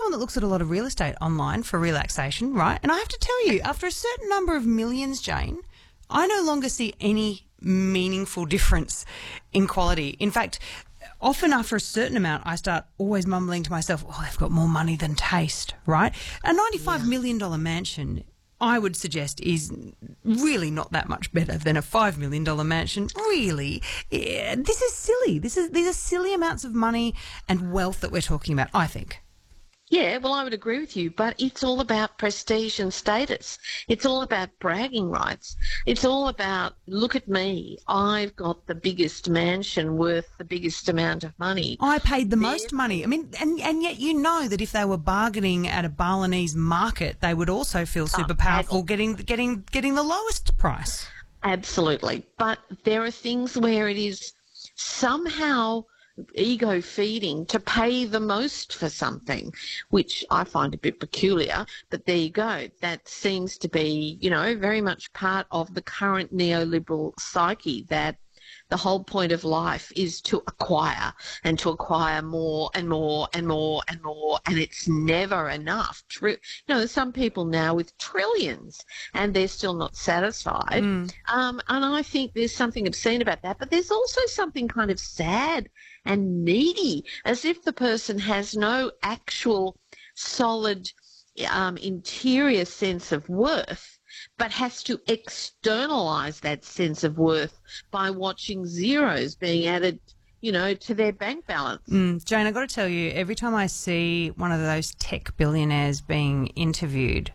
someone that looks at a lot of real estate online for relaxation, right? And I have to tell you, after a certain number of millions, Jane, I no longer see any meaningful difference in quality. In fact, often after a certain amount, I start always mumbling to myself, oh, they've got more money than taste, right? A $95 million mansion, I would suggest, is really not that much better than a $5 million mansion. Really, this is silly. These are silly amounts of money and wealth that we're talking about, I think. Yeah, well, I would agree with you, but it's all about prestige and status. It's all about bragging rights. It's all about, look at me, I've got the biggest mansion worth the biggest amount of money. I paid the most money. I mean, and yet you know that if they were bargaining at a Balinese market, they would also feel super powerful getting the lowest price. Absolutely. But there are things where it is somehow ego feeding to pay the most for something, which I find a bit peculiar, but there you go. That seems to be, very much part of the current neoliberal psyche, that the whole point of life is to acquire and to acquire more and more and more and more, and it's never enough. There's some people now with trillions and they're still not satisfied. And I think there's something obscene about that, but there's also something kind of sad and needy, as if the person has no actual solid interior sense of worth, but has to externalize that sense of worth by watching zeros being added, to their bank balance. Jane, I've got to tell you, every time I see one of those tech billionaires being interviewed,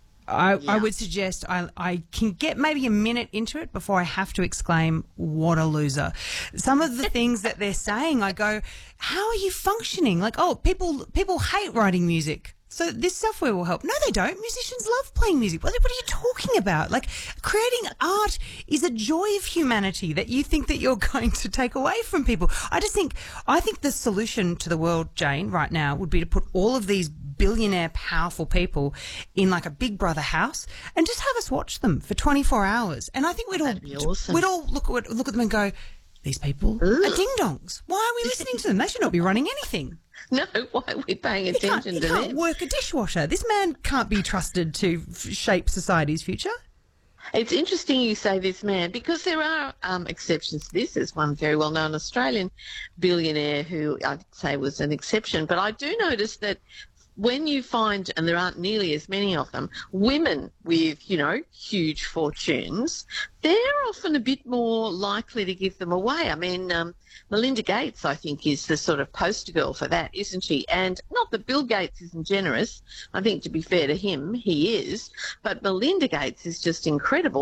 I would suggest I can get maybe a minute into it before I have to exclaim, what a loser. Some of the things that they're saying, I go, how are you functioning? Like, oh, people hate writing music, so this software will help. No, they don't. Musicians love playing music. What are you talking about? Like, creating art is a joy of humanity that you think that you're going to take away from people. I think the solution to the world, Jane, right now would be to put all of these billionaire powerful people in like a Big Brother house and just have us watch them for 24 hours. And I think we'd all look at them and go, these people are ding-dongs. Why are we listening to them? They should not be running anything. No, why are we paying attention to them? He can't work a dishwasher. This man can't be trusted to shape society's future. It's interesting you say this man, because there are exceptions to this. There's one very well-known Australian billionaire who I'd say was an exception. But I do notice that when you find, and there aren't nearly as many of them, women with, huge fortunes, they're often a bit more likely to give them away. I mean, Melinda Gates, I think, is the sort of poster girl for that, isn't she? And not that Bill Gates isn't generous. I think, to be fair to him, he is. But Melinda Gates is just incredible.